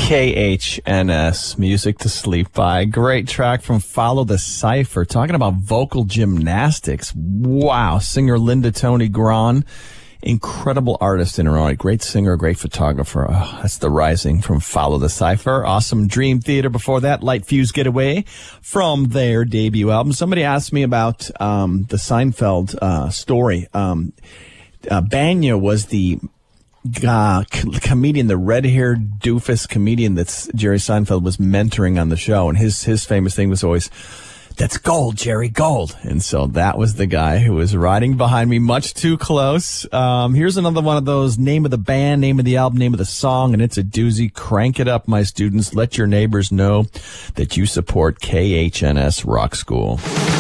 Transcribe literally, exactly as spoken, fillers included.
K H N S, Music to Sleep By. Great track from Follow the Cipher, talking about vocal gymnastics. Wow. Singer Linda Toni Grahn, incredible artist in her own right. Great singer, great photographer. Oh, that's The Rising from Follow the Cipher. Awesome Dream Theater before that. Light Fuse Getaway from their debut album. Somebody asked me about um the Seinfeld uh story. Um uh, Banya was the Uh, comedian, the red-haired doofus comedian that Jerry Seinfeld was mentoring on the show, and his his famous thing was always, "That's gold, Jerry, gold." And so that was the guy who was riding behind me much too close. Um, here's another one of those name of the band, name of the album, name of the song, and it's a doozy. Crank it up, my students. Let your neighbors know that you support K H N S Rock School.